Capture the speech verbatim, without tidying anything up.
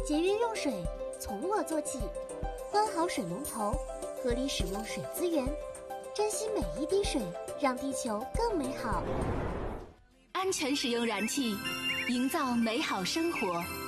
节约用水，从我做起。关好水龙头，合理使用水资源，珍惜每一滴水，让地球更美好。 安全使用燃气，营造美好生活。